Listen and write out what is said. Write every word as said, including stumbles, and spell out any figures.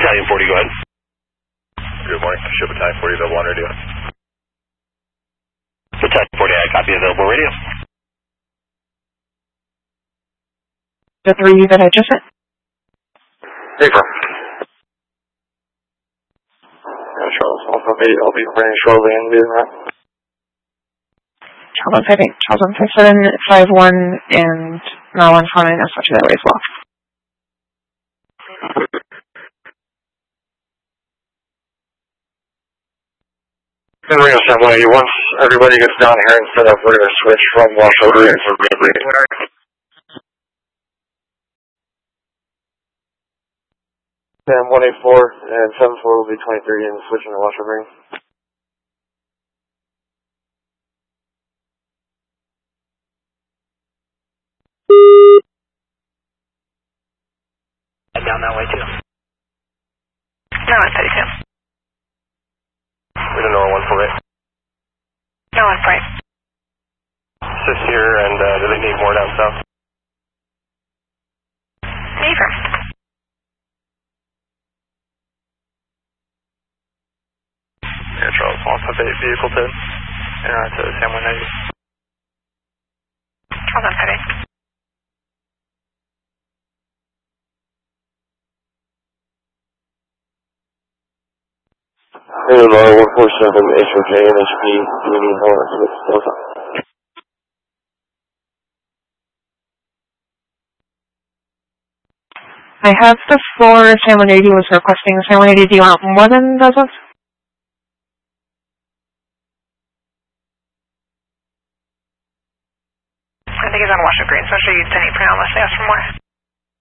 Battalion forty, go ahead. Good morning, Ship Battalion forty, available on radio. Battalion forty, I copy, available radio. The three that I just sent? Affirm. Yeah, Charles, Alpha eight, I'll be running shortly and doing that. Charles one five eight, Charles one five seven, five one, and Maryland four nine, I'll switch you that way as well. In Rio San Juan, once everybody gets down here and set up, we're going to switch from washover into Ridley. Sam one eight four and seven four will be twenty-three and switching to washover. Down that way too. No, it's thirty-two. We don't know one four eight. No, it's right. Six here, and uh, do they need more down south? Neither. Yeah, Charles, Alpha eight, vehicle ten. Yeah, to Sam one ninety. Charles one five eight. Hey, Laura, one four seven, H O J, and H P, do we need more? I have the four Sam one eighty was requesting Sam one eighty. Do you want more than those ones?